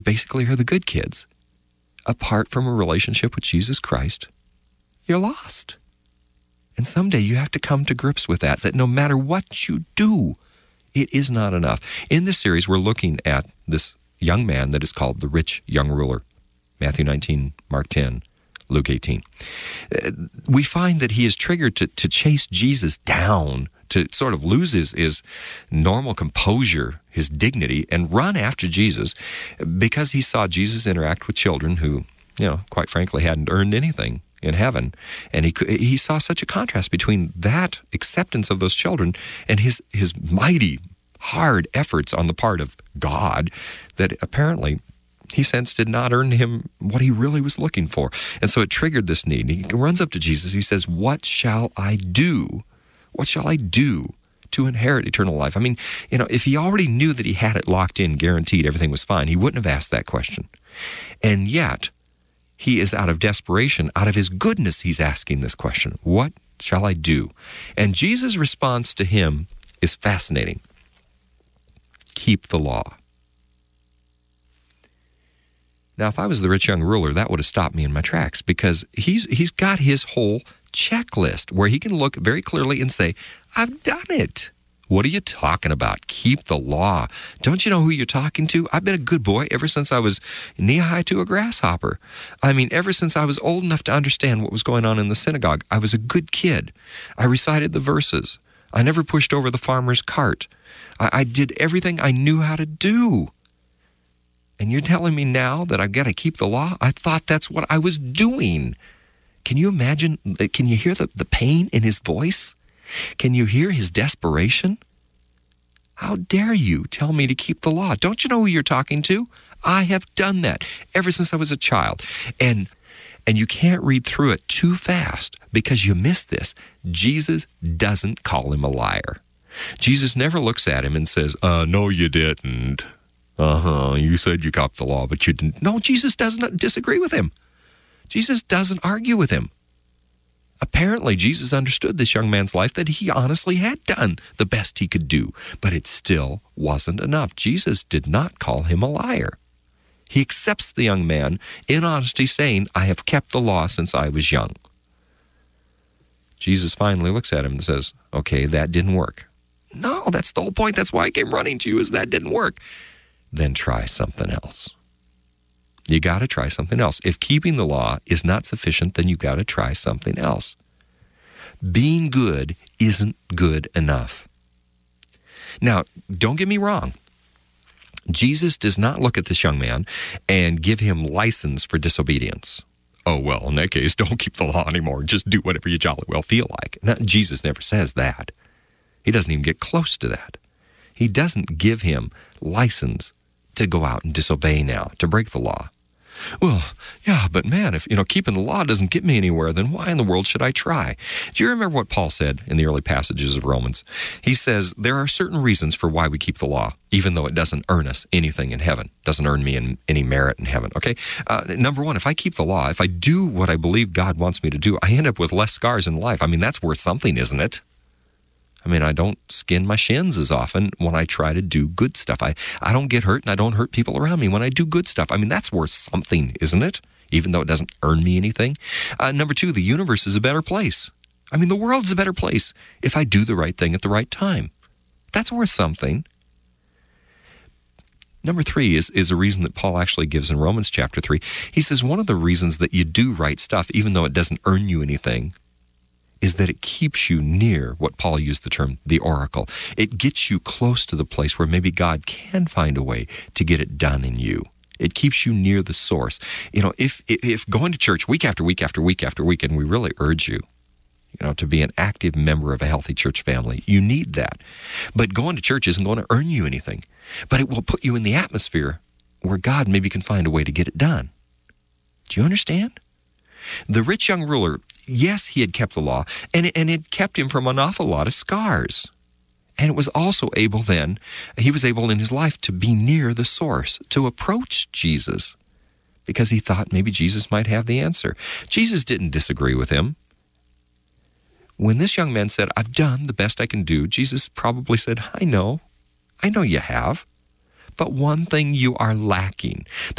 basically are the good kids. Apart from a relationship with Jesus Christ, you're lost. And someday you have to come to grips with that no matter what you do, it is not enough. In this series, we're looking at this young man that is called the rich young ruler. Matthew 19, Mark 10, Luke 18. We find that he is triggered to chase Jesus down, to sort of lose his normal composure, his dignity, and run after Jesus because he saw Jesus interact with children who, quite frankly, hadn't earned anything in heaven. And he saw such a contrast between that acceptance of those children and his mighty, hard efforts on the part of God that apparently he sensed did not earn him what he really was looking for. And so it triggered this need. He runs up to Jesus. He says, "What shall I do? What shall I do to inherit eternal life?" I mean, if he already knew that he had it locked in, guaranteed, everything was fine, he wouldn't have asked that question. And yet, he is out of desperation, out of his goodness, he's asking this question. What shall I do? And Jesus' response to him is fascinating. Keep the law. Now, if I was the rich young ruler, that would have stopped me in my tracks because he's got his whole checklist where he can look very clearly and say, I've done it. What are you talking about? Keep the law. Don't you know who you're talking to? I've been a good boy ever since I was knee-high to a grasshopper. I mean, ever since I was old enough to understand what was going on in the synagogue, I was a good kid. I recited the verses. I never pushed over the farmer's cart. I did everything I knew how to do. And you're telling me now that I've got to keep the law? I thought that's what I was doing. Can you imagine? Can you hear the pain in his voice? Can you hear his desperation? How dare you tell me to keep the law? Don't you know who you're talking to? I have done that ever since I was a child. And you can't read through it too fast because you miss this. Jesus doesn't call him a liar. Jesus never looks at him and says, no, you didn't. You said you kept the law, but you didn't. No, Jesus doesn't disagree with him. Jesus doesn't argue with him. Apparently, Jesus understood this young man's life that he honestly had done the best he could do, but it still wasn't enough. Jesus did not call him a liar. He accepts the young man in honesty, saying, I have kept the law since I was young. Jesus finally looks at him and says, okay, that didn't work. No, that's the whole point. That's why I came running to you, is that didn't work. Then try something else. You got to try something else. If keeping the law is not sufficient, then you got to try something else. Being good isn't good enough. Now, don't get me wrong. Jesus does not look at this young man and give him license for disobedience. Oh, well, in that case, don't keep the law anymore. Just do whatever you jolly well feel like. Now, Jesus never says that. He doesn't even get close to that. He doesn't give him license to go out and disobey now, to break the law. Well, yeah, but man, if keeping the law doesn't get me anywhere, then why in the world should I try? Do you remember what Paul said in the early passages of Romans? He says, there are certain reasons for why we keep the law, even though it doesn't earn us anything in heaven, doesn't earn me any merit in heaven, okay? Number one, if I keep the law, if I do what I believe God wants me to do, I end up with less scars in life. I mean, that's worth something, isn't it? I mean, I don't skin my shins as often when I try to do good stuff. I don't get hurt, and I don't hurt people around me when I do good stuff. I mean, that's worth something, isn't it? Even though it doesn't earn me anything. Number two, the universe is a better place. I mean, the world's a better place if I do the right thing at the right time. That's worth something. Number three is a reason that Paul actually gives in Romans chapter 3. He says one of the reasons that you do right stuff, even though it doesn't earn you anything, is that it keeps you near what Paul used the term, the oracle. It gets you close to the place where maybe God can find a way to get it done in you. It keeps you near the source. If going to church week after week after week after week, and we really urge you, to be an active member of a healthy church family, you need that. But going to church isn't going to earn you anything. But it will put you in the atmosphere where God maybe can find a way to get it done. Do you understand? The rich young ruler, yes, he had kept the law, and it kept him from an awful lot of scars. And it was also he was able in his life to be near the source, to approach Jesus, because he thought maybe Jesus might have the answer. Jesus didn't disagree with him. When this young man said, I've done the best I can do, Jesus probably said, I know you have, but one thing you are lacking.